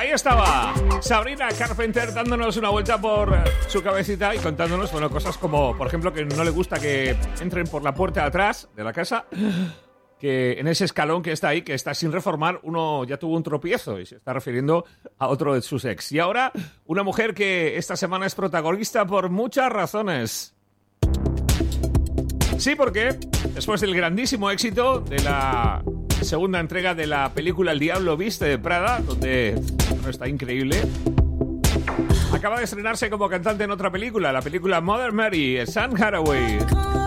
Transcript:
Ahí estaba Sabrina Carpenter dándonos una vuelta por su cabecita y contándonos, bueno, cosas como, por ejemplo, que no le gusta que entren por la puerta de atrás de la casa, que en ese escalón que está ahí, que está sin reformar, uno ya tuvo un tropiezo y se está refiriendo a otro de sus ex. Y ahora, una mujer que esta semana es protagonista por muchas razones. Sí, porque después del grandísimo éxito de la segunda entrega de la película El Diablo Viste de Prada, donde está increíble, acaba de estrenarse como cantante en otra película, la película Mother Mary, Sam Hathaway.